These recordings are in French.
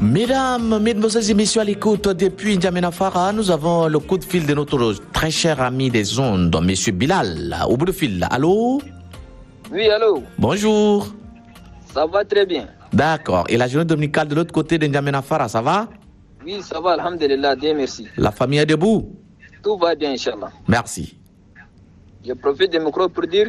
Mesdames, mesdemoiselles et messieurs à l'écoute, depuis N'Djamena Fara, nous avons le coup de fil de notre très cher ami des ondes, monsieur Bilal, au bout de fil. Allô? Oui, allô? Bonjour. Ça va très bien. D'accord. Et la journée dominicale de l'autre côté de N'Djamena Fara, ça va? Oui, ça va, alhamdulillah, Dieu merci. La famille est debout? Tout va bien, Inch'Allah. Merci. Je profite du micro pour dire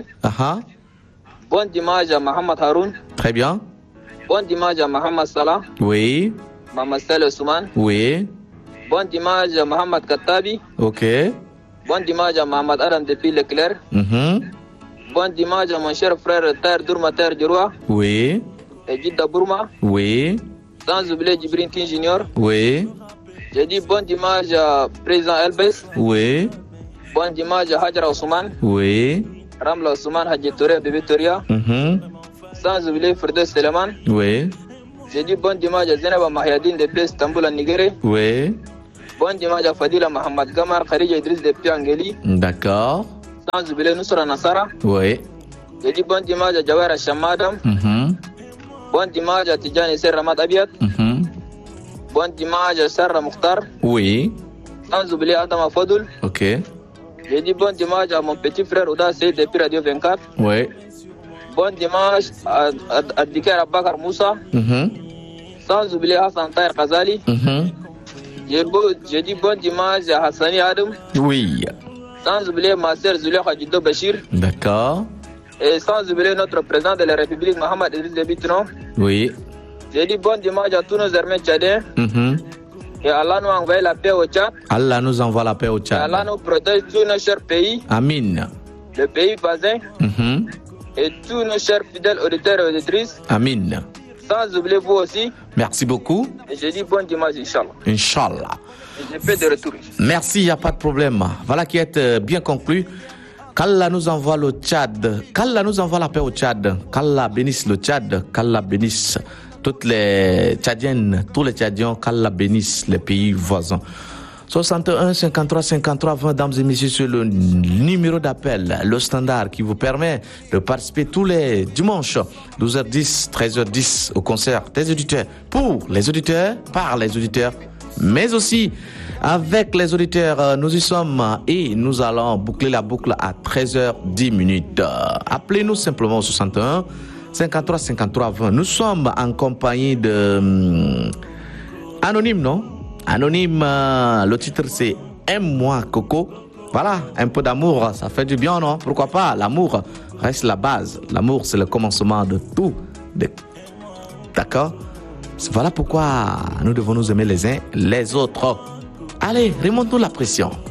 bon dimanche à Mohamed Haroun. Très bien. Bon dimanche à Mohamed Salah. Oui. Mohamed Saleh Ousmane. Oui. Bon dimanche à Mohamed Katabi. Ok. Bon dimanche à Mohamed Adam depuis Leclerc. Bon dimanche à mon cher frère Ter Dourmater Giroua. Oui. Et Jidda Bourma. Oui. Sans oublier Djibril King Junior. Oui. J'ai dit bon dimanche à président Elbes. Oui. Bon dimanche à Hajra Ousmane. Oui. Ramla Ousmane, Hadji Touré, Bébé Toria. Sans oublier Ferdous Seleman. Oui. J'ai dit bon dimanche à Zainab Mahyadine depuis Istanbul en Nigeria. Oui. Bon dimanche à Fadila Mohamed Gamar, Kharija Idriss depuis Angeli. D'accord. Sans oublier Nusra Nassara. Oui. J'ai dit bon dimanche à Jawara Shamadam. Bon dimanche à Tidjani Ser Ramad Abiat. Bon dimanche à Sarah Mukhtar. Oui. Sans oublier Adam Afodoul. Ok. J'ai dit bon dimanche à mon petit frère Ouda Sey depuis Radio 24. Oui. Bon dimanche à Diker Abakar Moussa. Sans oublier Hassan Taher Kazali. J'ai dit bon dimanche à Hassani Adam. Oui. Sans oublier ma sœur Zulia Khadjido Bachir. D'accord. Et sans oublier notre président de la République, Mohamed Idriss Déby Itno. Oui. J'ai dit bon dimanche à tous nos armées tchadiens. Et Allah nous envoie la paix au Tchad. Allah nous envoie la paix au Et Tchad. Allah nous protège tous nos chers pays. Amin. Le pays voisin. Et tous nos chers fidèles auditeurs et auditrices. Amin. Sans oublier vous aussi. Merci beaucoup. Et je dis bon dimanche, Inch'Allah. Inch'Allah. Et je fais de retour. Merci, il n'y a pas de problème. Voilà qui est bien conclu. Qu'Allah nous envoie le Tchad. Qu'Allah nous envoie la paix au Tchad. Qu'Allah bénisse le Tchad. Qu'Allah bénisse toutes les Tchadiennes, tous les Tchadiens. Qu'Allah bénisse les pays voisins. 61 53 53 20, dames et messieurs, sur le numéro d'appel, le standard qui vous permet de participer tous les dimanches, 12h10, 13h10 au concert des auditeurs, pour les auditeurs, par les auditeurs, mais aussi avec les auditeurs. Nous y sommes et nous allons boucler la boucle à 13h10. Appelez-nous simplement au 61 53 53 20. Nous sommes en compagnie de Anonyme, non? Anonyme, le titre c'est Aime-moi Coco. Voilà, un peu d'amour, ça fait du bien, non? Pourquoi pas? L'amour reste la base. L'amour, c'est le commencement de tout. D'accord? Voilà pourquoi nous devons nous aimer les uns les autres. Allez, remontons la pression.